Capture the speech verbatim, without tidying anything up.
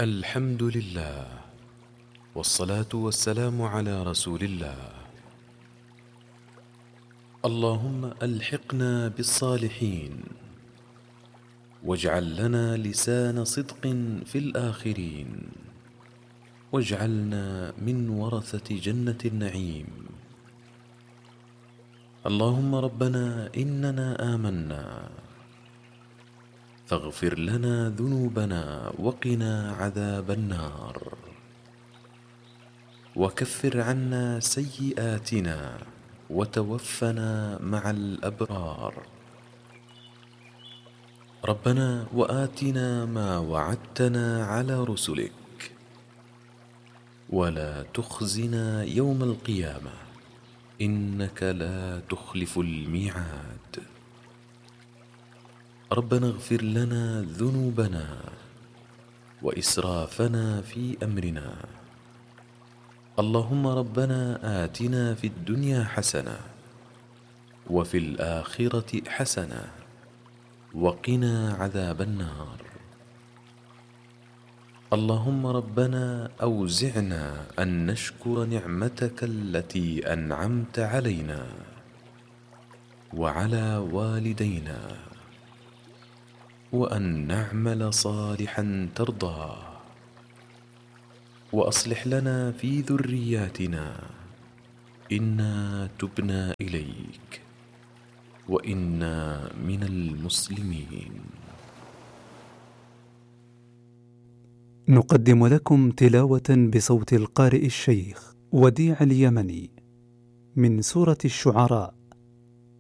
الحمد لله، والصلاة والسلام على رسول الله. اللهم ألحقنا بالصالحين، واجعل لنا لسان صدق في الآخرين، واجعلنا من ورثة جنة النعيم. اللهم ربنا إننا آمنا فاغفر لنا ذنوبنا وقنا عذاب النار، وكفر عنا سيئاتنا وتوفنا مع الأبرار. ربنا وآتنا ما وعدتنا على رسلك، ولا تخزنا يوم القيامة إنك لا تخلف الميعاد. ربنا اغفر لنا ذنوبنا وإسرافنا في أمرنا. اللهم ربنا آتنا في الدنيا حسنة وفي الآخرة حسنة وقنا عذاب النار. اللهم ربنا أوزعنا أن نشكر نعمتك التي أنعمت علينا وعلى والدينا، وأن نعمل صالحا ترضاه، وأصلح لنا في ذرياتنا إنا تبنا إليك وإنا من المسلمين. نقدم لكم تلاوة بصوت القارئ الشيخ وديع اليمني من سورة الشعراء